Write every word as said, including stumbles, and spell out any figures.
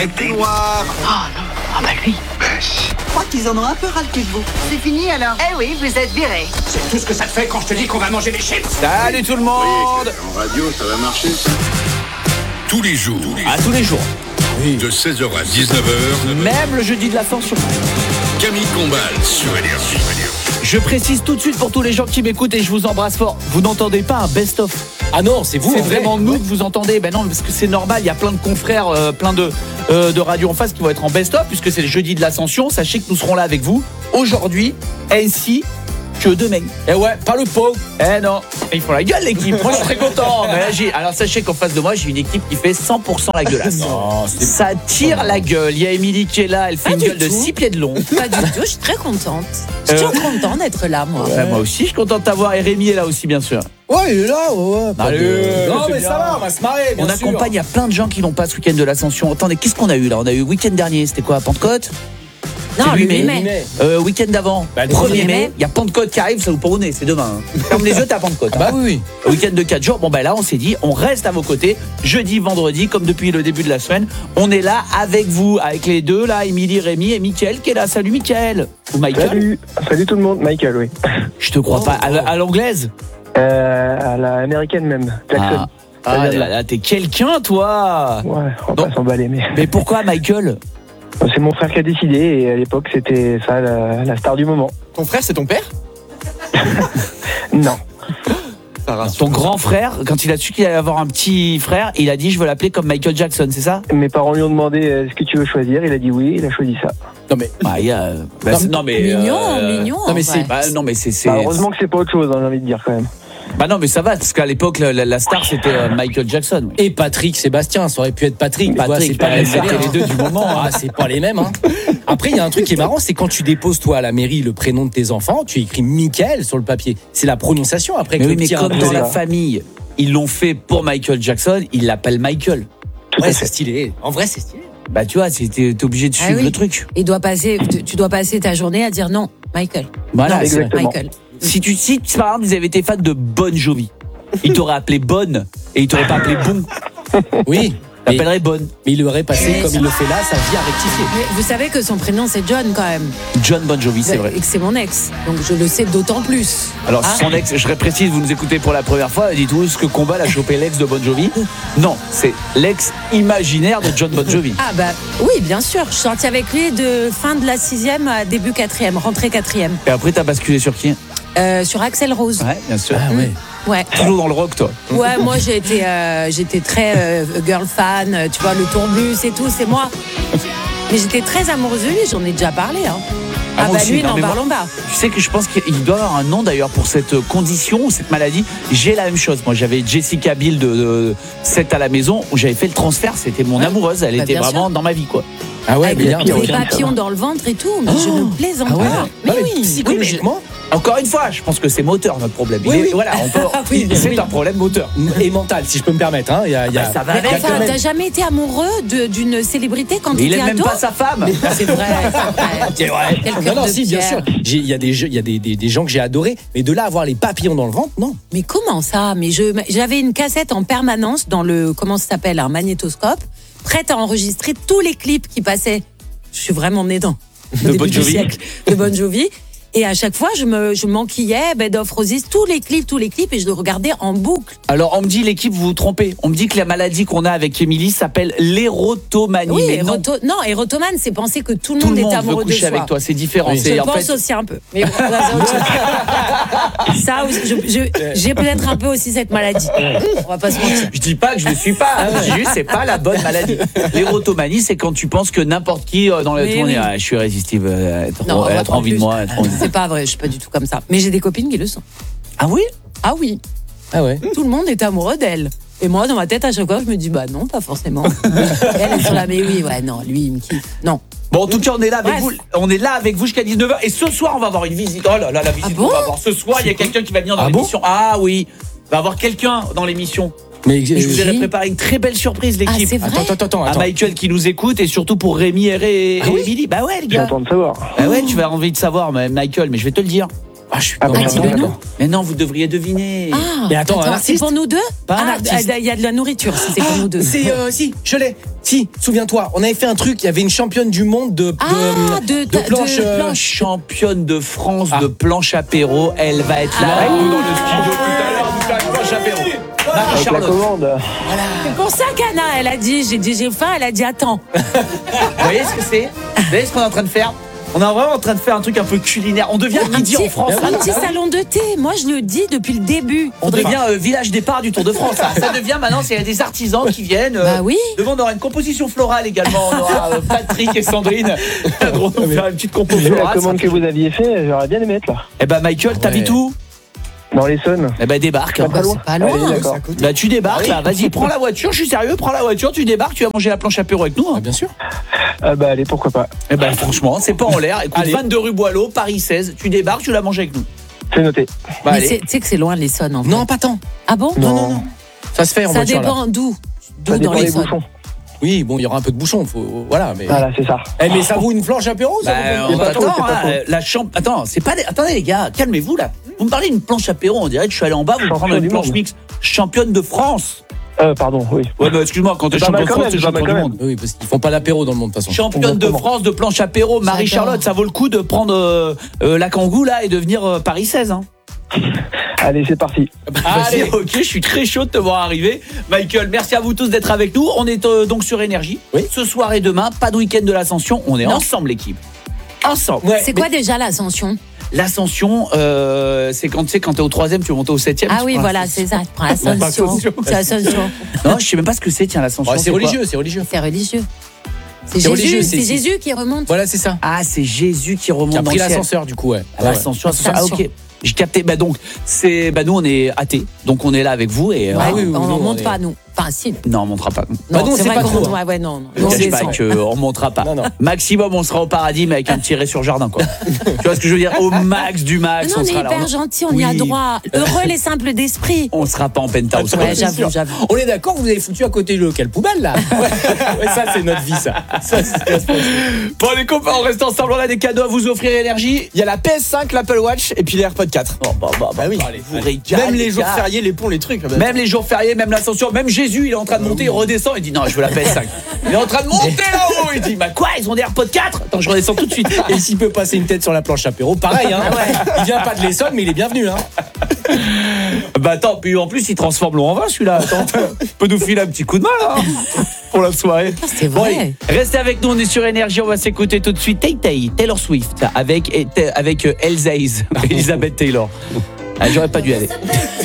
Arrêtez, Noir. Ah non, ah bah lui. Je crois qu'ils en ont un peu ras le cul de vous. C'est fini alors? Eh oui, vous êtes virés. C'est tout ce que ça te fait quand je te dis qu'on va manger des chips. Salut tout le monde. En radio, ça va marcher. Tous les jours, À tous les jours. Oui. de seize heures à dix-neuf heures, Même le jeudi de l'ascension. Camille Combal sur Énergie. Je précise tout de suite pour tous les gens qui m'écoutent et je vous embrasse fort. Vous n'entendez pas un best-of. Ah non, c'est vous. C'est en vrai. vraiment nous Ouais. que vous entendez. Ben non, parce que c'est normal. Il y a plein de confrères, euh, plein de, euh, de radios en face qui vont être en best-of puisque c'est le jeudi de l'ascension. Sachez que nous serons là avec vous aujourd'hui ainsi que demain. Eh ouais, pas le pot. Eh non, ils font la gueule l'équipe. Moi je suis très content. Mais là, j'ai- alors sachez qu'en face de moi j'ai une équipe qui fait cent pour cent la gueulasse. Non, c'est Ça tire la gueule. Il y a Émilie qui est là. Elle fait Pas une du gueule de tout. six pieds de long. Pas du tout, je suis très contente. Je suis Euh. toujours contente d'être là, moi. Ouais, moi aussi je suis content de t'avoir. Et Rémi est là aussi bien sûr. Ouais, il est là, ouais. pas Allez, de- Non, c'est mais bien. ça va, on va se marrer. bien On sûr. accompagne, il y a plein de gens qui n'ont pas ce week-end de l'ascension. Attendez, qu'est-ce qu'on a eu là? On a eu le week-end dernier, c'était quoi, Pentecôte? Non, C'est le huit mai. huit mai. Euh, week-end d'avant, Bah, le premier premier mai, mai. il y a Pentecôte qui arrive, ça vous pour au nez, c'est demain. Hein. Ferme les yeux, t'as Pentecôte. Ah bah hein. oui, oui. Week-end de quatre jours, bon ben là on s'est dit, on reste à vos côtés, jeudi, vendredi, comme depuis le début de la semaine. On est là avec vous, avec les deux là, Émilie, Rémi et Mickaël qui est là. Salut Mickaël. Ou Michael. Salut, salut tout le monde, Michael, oui. Je te crois pas, à, à l'anglaise. Euh, à la américaine même, Jackson. Ah, ah là, là, t'es quelqu'un toi. Ouais, on va Donc- pas s'emballer, mais Mais pourquoi Michael? c'est mon frère qui a décidé et à l'époque c'était ça la, la star du moment. Ton frère, c'est ton père? Non, Ton grand frère, quand il a su qu'il allait avoir un petit frère, il a dit je veux l'appeler comme Michael Jackson, c'est ça? mes parents lui ont demandé euh, est-ce que tu veux choisir, il a dit oui, il a choisi ça. Non, mais. Bah, il y a, bah, Non, c'est- non mais Mignon, euh, mignon. non, mais en c'est- vrai. Bah, non mais c'est c'est- Bah, heureusement que c'est pas autre chose, hein, j'ai envie de dire quand même. bah non mais ça va parce qu'à l'époque la, la- la star c'était euh, Michael Jackson. Oui. Et Patrick, Sébastien, ça aurait pu être Patrick. tu vois, Patrick, c'est pas bah, les, c'était les deux du moment. hein. Ah, c'est pas les mêmes. Hein. Après, il y a un truc qui est marrant, c'est quand tu déposes toi à la mairie le prénom de tes enfants, tu écris Michael sur le papier. C'est la prononciation après que Mais le oui, mais petit a comme dans imposé. la famille, ils l'ont fait pour Michael Jackson, ils l'appellent Michael. Tout Ouais, à c'est fait. stylé. En vrai, c'est stylé. Bah tu vois, c'est- t'es t'es obligé de Ah suivre oui. le truc. Il doit passer, tu, tu dois passer ta journée à dire non, Michael. Voilà. non, c'est- exactement. Michael. Si tu si par exemple ils avaient été fans de Bon Jovi, ils t'auraient appelé Bonne et ils t'auraient pas appelé Bon. Oui. Mais, T'appellerais Bonne. mais il aurait passé, Mais- comme il le fait là, sa vie à rectifier. Mais vous savez que son prénom c'est John quand même. John Bon Jovi, c'est vrai. Et que c'est mon ex. Donc je le sais d'autant plus. Alors Ah. son ex, je précise, vous nous écoutez pour la première fois, dites-vous ce que Combal a chopé l'ex de Bon Jovi. Non, c'est l'ex imaginaire de John Bon Jovi. Ah bah oui, bien sûr. Je suis sortie avec lui de fin de la sixième à début quatrième, rentrée quatrième. Et après t'as basculé sur qui? Euh, sur Axel Rose. Ouais, bien sûr. Ah ouais. Ouais. Toujours dans le rock toi. Ouais, moi j'ai été, euh, j'étais très euh, girl fan, euh, tu vois, le tourbus et tout, c'est moi. Mais j'étais très amoureuse de lui, j'en ai déjà parlé. Hein. Ah, Ah, moi bah aussi. lui, Non, n'en mais moi- parlons pas. Tu sais que je pense qu'il doit avoir un nom d'ailleurs pour cette condition, cette maladie. J'ai la même chose. Moi, j'avais Jessica Biel de, de sept à la maison où j'avais fait le transfert. C'était mon Ouais. amoureuse. Elle Bah, était bien vraiment sûr. dans ma vie, quoi. Ah ouais, Avec mais il y a un les truc. papillons dans le ventre et tout, mais je ne plaisante Ah ouais. pas. Mais Ah, mais oui, psychologiquement Encore une fois, je pense que c'est moteur notre problème. Oui, Il est- oui. Voilà, on peut- Ah oui, c'est oui. un problème moteur. et mental, si je peux me permettre. Hein. Il y a, il y a- Bah, ça va Mais avec. il y a quand enfin, même- t'as jamais été amoureux de- d'une célébrité quand Mais il t'étais aime même ado? pas sa femme. C'est vrai, c'est vrai. Quel Non, cœur non, de si, bien pierre. sûr. J'ai- Il y a, des, jeux- il y a des, des, des gens que j'ai adorés, mais de là à avoir les papillons dans le ventre, non. Mais comment ça? Mais je, j'avais une cassette en permanence dans le, comment ça s'appelle, un magnétoscope, prête à enregistrer tous les clips qui passaient. Je suis vraiment née dans De au début Bon du Jovi. siècle de Bon Jovi. Et à chaque fois, je me, je m'enquillais Bed of Roses, tous les clips, tous les clips, et je le regardais en boucle. Alors, on me dit, l'équipe, vous vous trompez. On me dit que la maladie qu'on a avec Émilie s'appelle l'érotomanie. Oui, mais non, éroto- non, érotomane, c'est penser que tout le tout monde le est monde veut amoureux de coucher soi. avec toi. C'est différent. Oui. C'est Je en pense fait. aussi un peu. Mais bon, ça, c'est autre chose. Ça aussi, je- je- j'ai peut-être un peu aussi cette maladie. On va pas se mentir. Je dis pas que je ne suis pas. Je dis juste c'est pas la bonne maladie. L'érotomanie, c'est quand tu penses que n'importe qui euh, dans la Mais tournée, oui. ah, je suis irrésistible. Elle a trop, Non, elle a trop en envie de plus, moi. elle a trop envie de moi. C'est pas vrai, je suis pas du tout comme ça. Mais j'ai des copines qui le sont. Ah oui. Ah oui, Ah ouais. tout le monde est amoureux d'elle. Et moi, dans ma tête, à chaque fois, je me dis, bah non, pas forcément. Elle, elle est sur la, mais oui, ouais, non, lui, il me kiffe. Non. Bon, en tout cas, on est là avec Bref. vous. On est là avec vous jusqu'à dix-neuf heures. Et ce soir, on va avoir une visite. Oh là là, la visite Ah qu'on bon va avoir. Ce soir, il y a quelqu'un qui va venir dans Ah l'émission. Ah oui. Il va y avoir quelqu'un dans l'émission. Mais Et je vous ai Qui préparé une très belle surprise, Ah, l'équipe. c'est vrai. attends, attends, attends. À attends. Michael qui nous écoute et surtout pour Rémi et, Ré- et Ah oui Émilie. Bah ouais, les gars. J'entends de savoir. Bah ouais, tu vas avoir envie de savoir, mais Michael, mais je vais te le dire. Ah, je suis Ah, pas bah, Ah, mal. dis-le nous. Mais non, vous devriez deviner. Ah, Mais attends, un c'est artiste pour nous deux Pas un Ah, artiste. il y a de la nourriture, si c'est pour nous deux. C'est euh, si, je l'ai. Si, souviens-toi, on avait fait un truc, il y avait une championne du monde de, de, Ah, de, de de, planche. de euh, planche. Championne de France Ah. de planche apéro, elle va être là Ah. avec nous dans le studio tout à l'heure, nous faire une planche apéro. Avec la Marie-Charlotte, commande. C'est pour ça qu'Anna, elle a dit, j'ai dit j'ai faim, elle a dit attends. vous voyez ce que c'est? Vous voyez ce qu'on est en train de faire? On est vraiment en train de faire un truc un peu culinaire. On devient Un midi petit, en France. un petit salon de thé, moi je le dis depuis le début. On devient euh, village départ du Tour de France. Ça, ça devient maintenant, il y a des artisans qui viennent. euh, Bah oui. Devant, on aura une composition florale également. On aura euh, Patrick et Sandrine qui vont nous faire une petite compo Vu la florale. commande que vous aviez fait, j'aurais bien aimé être là. Eh ben Michael, t'habites Ouais. où? Dans l'Essonne. Eh ben débarque. Pas très loin. C'est pas loin. Allez, d'accord. Bah tu débarques là, vas-y, prends la voiture, je suis sérieux, prends la voiture, tu débarques, tu vas manger la planche apéro avec nous. Ah, Hein. bien sûr. Ah bah allez, pourquoi pas. Eh ben franchement, c'est pas en l'air. Écoute, Allez. vingt-deux rue Boileau, Paris seize, tu débarques, tu la manges avec nous. C'est noté. Bah, Mais allez. c'est- tu sais que c'est loin les Essonnes en fait. Non, pas tant. Ah bon Non, non, non. Ça se fait en Ça voiture. là. dépend d'où. D'où Ça dans dépend les des Essonnes. bouchons. Oui, bon, il y aura un peu de bouchon, faut, voilà. Mais, Voilà, c'est ça. Eh, mais ça vaut une planche apéro, ça Bah, vaut on pas- pas trop, attend, c'est pas hein, trop. euh, la champ... Attends, c'est pas des... Attendez les gars, calmez-vous là. Vous me parlez d'une planche apéro, on dirait que je suis allé en bas, vous Champion prendre une du planche monde. mixte championne de France. Euh, pardon, oui. Ouais, bah excuse-moi, quand t'es C'est pas champion mal de quand France, même, t'es c'est pas champion mal du quand monde. Oui, parce qu'ils font pas l'apéro dans le monde, de toute façon. Championne de Exactement. France de planche apéro, Marie-Charlotte, ça vaut le coup de prendre euh, euh, la Kangoo là et de venir euh, Paris seize. Hein. Allez, c'est parti. Allez, ok, je suis très chaud de te voir arriver. Michael, merci à vous tous d'être avec nous. On est euh, donc sur Énergie. Oui. Ce soir et demain, pas de week-end de l'Ascension. On est Non. ensemble, l'équipe. Ensemble. Ouais, C'est quoi déjà l'ascension? L'Ascension, euh, c'est quand tu sais, quand t'es au troisième, tu montes au septième. Ah tu oui, prends voilà, l'Ascension. c'est ça. Tu prends l'ascension. Ascension. C'est l'ascension. Non, je sais même pas ce que c'est, tiens, l'Ascension. Ouais, c'est quoi religieux, c'est religieux. C'est religieux. C'est C'est religieux, Jésus, c'est- c'est c'est- Jésus qui remonte. Voilà, c'est ça. Ah, c'est Jésus qui remonte Qui a dans pris le ciel. l'ascenseur, du coup, ouais. Ah, l'Ascension, ascension. Ah, ok. J'ai capté. Bah donc, c'est, bah nous on est athées, donc on est là avec vous et. euh, Ouais, Ah oui, oui, on nous, n'en on monte est- pas, nous. Enfin, si. Non, on montera pas. Bah non, c'est c'est vrai pas qu'on trop, monte. hein. Ouais, ouais, non. non. Je Nous, on cache pas descend. qu'on montera pas. Non, non. Maximum, on sera au paradis, mais avec un petit sur jardin, quoi. Tu vois ce que je veux dire? Au max du max, Non, on on est sera là. hyper On- gentils, on y a Oui. droit. Heureux les simples d'esprit. On sera pas en penthouse. Ouais, c'est j'avoue, sûr. j'avoue. On est d'accord, vous avez foutu à côté le quelle poubelle là. Ouais, ouais, ça c'est notre vie ça. Ça c'est ce qui va se passer. Bon, les copains, on reste ensemble. On a des cadeaux à vous offrir, Énergie. Il y a la P S cinq, l'Apple Watch et puis les AirPods quatre. Oh, bah, bah, bah, oui. allez, vous régalez, Même les jours gars. fériés, les ponts, les trucs. Même les jours fériés, même l'ascension, même Jésus, il est en train de monter, il redescend, il dit non, je veux la P S cinq. Il est en train de monter là-haut, il dit bah quoi, ils ont des AirPods quatre? Attends, je redescends tout de suite. Et s'il peut passer une tête sur la planche apéro, pareil hein. Il vient pas de l'Essonne mais il est bienvenu hein. Bah attends, puis en plus, il transforme l'eau en vin celui-là. Attends, il peut nous filer un petit coup de main là hein, pour la soirée. C'est Bon, vrai. allez, restez avec nous, on est sur Énergie, on va s'écouter tout de suite Tay Tay, Taylor Swift avec, avec euh, Elsaise, Elizabeth Taylor. Ah, j'aurais pas dû aller.